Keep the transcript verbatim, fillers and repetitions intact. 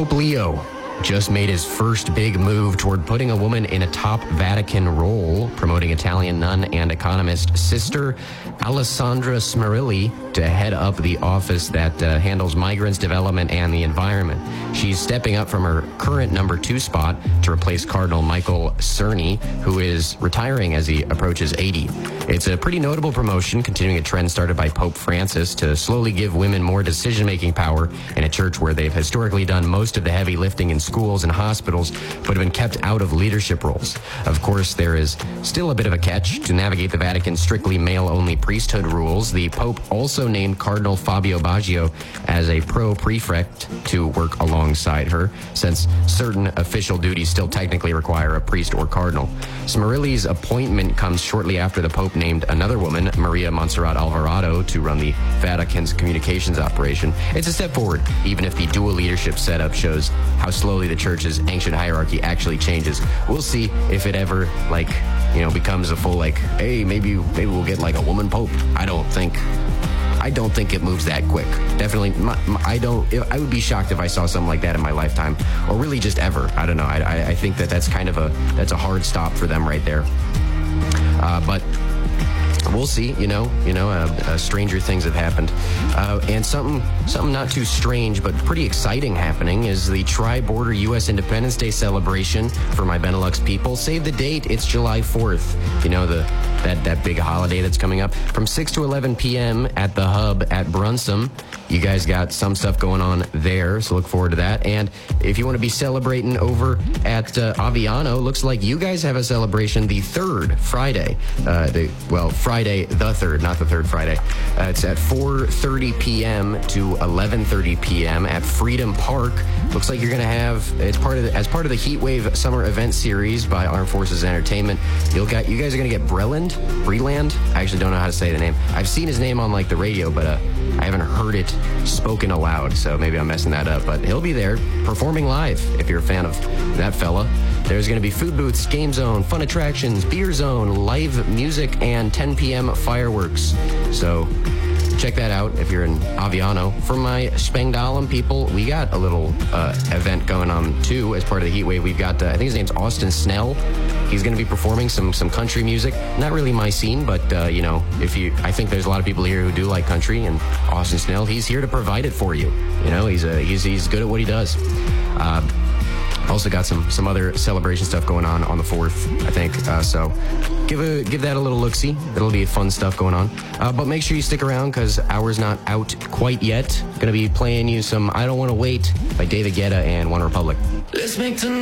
Pope Leo just made his first big move toward putting a woman in a top Vatican role, promoting Italian nun and economist Sister Alessandra Smerilli to head up the office that uh, handles migrants, development, and the environment. She's stepping up from her current number two spot to replace Cardinal Michael Cerny, who is retiring as he approaches eighty. It's a pretty notable promotion, continuing a trend started by Pope Francis to slowly give women more decision-making power in a church where they've historically done most of the heavy lifting in schools and hospitals, but have been kept out of leadership roles. Of course, there is still a bit of a catch. To navigate the Vatican's strictly male-only priesthood rules, the Pope also named Cardinal Fabio Baggio as a pro-prefect to work alongside her, since certain official duties still technically require a priest or cardinal. Smerilli's appointment comes shortly after the Pope named another woman, Maria Montserrat Alvarado, to run the Vatican's communications operation. It's a step forward, even if the dual leadership setup shows how slowly the church's ancient hierarchy actually changes. We'll see if it ever, like, you know, becomes a full, like, hey, maybe maybe we'll get, like, a woman pope. I don't think... I don't think it moves that quick. Definitely, my, my, I don't. I would be shocked if I saw something like that in my lifetime, or really just ever. I don't know. I, I, I think that that's kind of a that's a hard stop for them right there. Uh, but we'll see. You know, you know, uh, uh, stranger things have happened, uh, and something something not too strange but pretty exciting happening is the Tri-Border U S Independence Day celebration for my Benelux people. Save the date. It's July fourth. You know, the that that big holiday that's coming up from six to eleven p.m. at the Hub at Brunsum. You guys got some stuff going on there, so look forward to that. And if you want to be celebrating over at uh, Aviano, looks like you guys have a celebration the third Friday. Uh, the, well, Friday the third, not the third Friday. Uh, it's at four thirty p.m. to eleven thirty p.m. at Freedom Park. Looks like you're going to have, it's part of the, as part of the Heatwave Summer Event Series by Armed Forces Entertainment. You'll got, you guys are going to get Breland, Breland. I actually don't know how to say the name. I've seen his name on like the radio, but uh, I haven't heard it spoken aloud, so maybe I'm messing that up. But he'll be there performing live if you're a fan of that fella. There's going to be food booths, game zone, fun attractions, beer zone, live music, and ten p.m. fireworks. So check that out if you're in Aviano. For my Spangdahlem people, we got a little uh, event going on too as part of the Heatwave. We've got, uh, I think his name's Austin Snell. He's going to be performing some some country music. Not really my scene, but uh, you know, if you, I think there's a lot of people here who do like country, and Austin Snell, he's here to provide it for you. You know, he's a, he's he's good at what he does. Uh, Also got some some other celebration stuff going on on the fourth, I think. Uh, so give a give that a little look-see. It'll be fun stuff going on. Uh, but make sure you stick around because Hour's not out quite yet. Going to be playing you some I Don't Want to Wait by David Guetta and One Republic. Let's make tonight